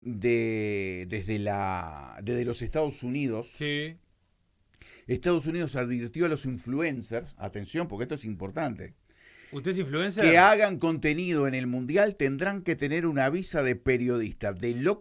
desde los Estados Unidos. Sí. Estados Unidos advirtió a los influencers, atención porque esto es importante, ¿Usted es que influencer? hagan contenido en el Mundial tendrán que tener una visa de periodista. De lo